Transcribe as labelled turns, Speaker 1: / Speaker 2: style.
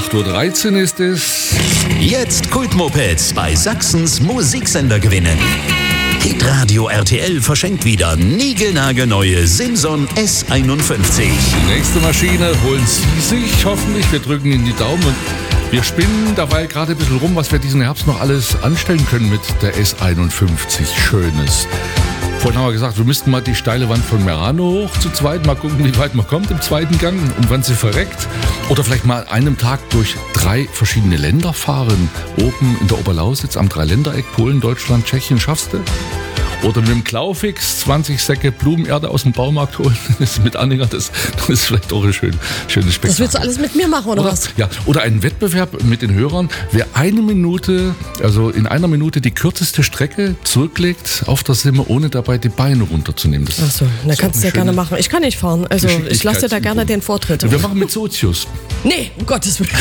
Speaker 1: 8.13 Uhr ist es.
Speaker 2: Jetzt Kultmopeds bei Sachsens Musiksender gewinnen. Hitradio RTL verschenkt wieder niegelnagelneue Simson S51.
Speaker 1: Die nächste Maschine holen Sie sich hoffentlich. Wir drücken Ihnen die Daumen und wir spinnen dabei gerade ein bisschen rum, was wir diesen Herbst noch alles anstellen können mit der S51. Schönes. Vorhin haben wir gesagt, wir müssten mal die steile Wand von Merano hoch zu zweit. Mal gucken, wie weit man kommt im zweiten Gang und wann sie verreckt. Oder vielleicht mal an einem Tag durch 3 verschiedene Länder fahren. Oben in der Oberlausitz am Dreiländereck, Polen, Deutschland, Tschechien, schaffst du? Oder mit dem Klaufix 20 Säcke Blumenerde aus dem Baumarkt holen. Das mit Anhänger, das ist vielleicht auch ein schönes Spektakel.
Speaker 3: Das willst du alles mit mir machen, oder was?
Speaker 1: Ja, oder einen Wettbewerb mit den Hörern. Wer in einer Minute die kürzeste Strecke zurücklegt auf der Simme, ohne dabei die Beine runterzunehmen.
Speaker 3: Achso, da kannst du ja gerne machen. Ich kann nicht fahren, also ich lasse dir da gerne den Vortritt.
Speaker 1: Wir machen mit Sozius.
Speaker 3: Nee, um Gottes Willen.